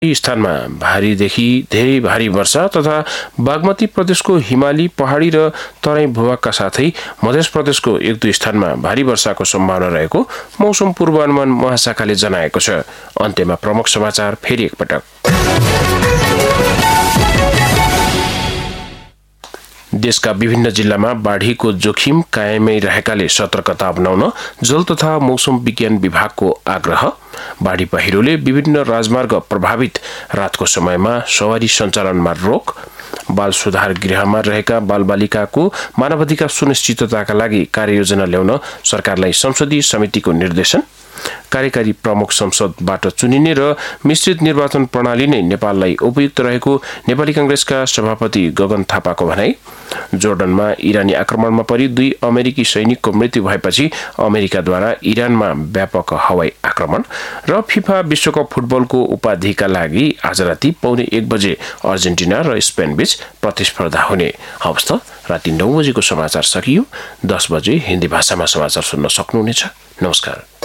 यी स्थानमा भारीदेखि धेरै भारी वर्षा तथा बागमती प्रदेशको हिमाली पहाडी र तराई भूभागका साथै मध्य प्रदेशको 1-2 स्थानमा भारी वर्षाको सम्भावना रहेको मौसम पूर्वानुमान महाशाखाले जनाएको छ। अन्त्यमा प्रमुख समाचार फेरि एकपटक। देशका विभिन्न जिल्लामा बाढीको जोखिम कायमै रहेकाले सतर्कता अपनाउन जल तथा मौसम विज्ञान विभागको आग्रह। बाढी पहिरोले विभिन्न राजमार्ग प्रभावित, रातको समयमा सवारी सञ्चालनमा रोक। बाल सुधार गृहमा रहेका बालबालिकाको मानवाधिकार सुनिश्चितताका लागि कार्ययोजना ल्याउन सरकारलाई संसदीय समितिको निर्देशन। कार्यकारी प्रमुख संसदबाट चुनिने र मिश्रित निर्वाचन प्रणाली नै नेपाललाई उपयुक्त रहेको नेपाली कांग्रेसका सभापति गगन थापाको भनाई। जोर्डनमा इरानी आक्रमणमा परि 2 अमेरिकी सैनिकको मृत्यु भएपछि अमेरिकाद्वारा इरानमा व्यापक हवाई आक्रमण। र फिफा विश्वकप फुटबलको उपाधिका लागि आज राति 1:15 बजे अर्जेन्टिना र स्पेन बीच प्रतिस्पर्धा हुने। हवस् त राति 9 बजेको समाचार सकियो। 10 बजे हिन्दी भाषामा समाचार सुन्न सक्नुहुनेछ। नमस्कार।